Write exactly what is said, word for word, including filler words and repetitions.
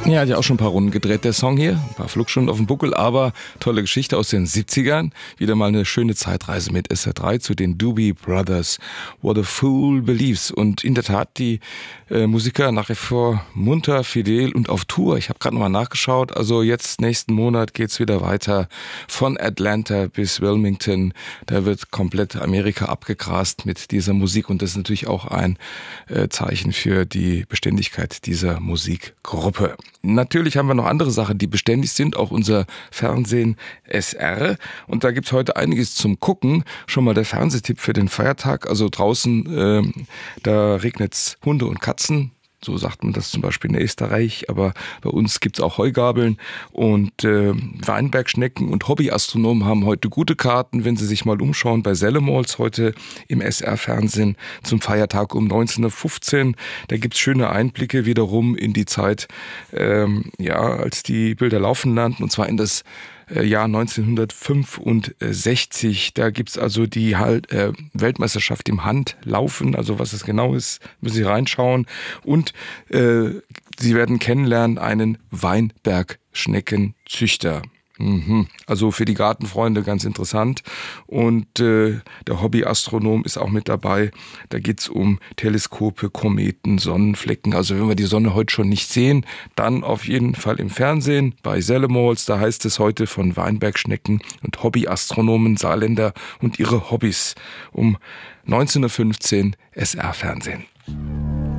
Ja, hat ja auch schon ein paar Runden gedreht, der Song hier. Ein paar Flugstunden auf dem Buckel, aber tolle Geschichte aus den siebzigern. Wieder mal eine schöne Zeitreise mit S R drei zu den Doobie Brothers. What a Fool Believes. Und in der Tat, die äh, Musiker nach wie vor munter, fidel und auf Tour. Ich habe gerade nochmal nachgeschaut. Also jetzt nächsten Monat geht's wieder weiter von Atlanta bis Wilmington. Da wird komplett Amerika abgegrast mit dieser Musik. Und das ist natürlich auch ein äh, Zeichen für die Beständigkeit dieser Musikgruppe. Natürlich haben wir noch andere Sachen, die beständig sind, auch unser Fernsehen S R. Und da gibt's heute einiges zum Gucken. Schon mal der Fernsehtipp für den Feiertag. Also draußen, ähm, da regnet's Hunde und Katzen. So sagt man das zum Beispiel in Österreich, aber bei uns gibt's auch Heugabeln und äh, Weinbergschnecken und Hobbyastronomen haben heute gute Karten, wenn sie sich mal umschauen bei Sellemols heute im S R-Fernsehen zum Feiertag um neunzehn Uhr fünfzehn. Da gibt's schöne Einblicke wiederum in die Zeit, ähm, ja, als die Bilder laufen lernten, und zwar in das Jahr neunzehnhundertfünfundsechzig. Da gibt's also die halt, äh, Weltmeisterschaft im Handlaufen, also was es genau ist, müssen Sie reinschauen. Und äh, Sie werden kennenlernen einen Weinbergschneckenzüchter. Mhm. Also für die Gartenfreunde ganz interessant. Und äh, der Hobbyastronom ist auch mit dabei. Da geht's um Teleskope, Kometen, Sonnenflecken. Also wenn wir die Sonne heute schon nicht sehen, dann auf jeden Fall im Fernsehen bei Sellemols. Da heißt es heute von Weinbergschnecken und Hobbyastronomen, Saarländer und ihre Hobbys um neunzehn Uhr fünfzehn S R-Fernsehen.